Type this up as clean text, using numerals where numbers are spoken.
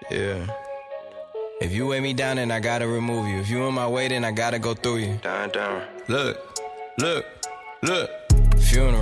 Yeah. If you weigh me down, then I gotta remove you. If you in my way, then I gotta go through you. Down. Look. Funeral.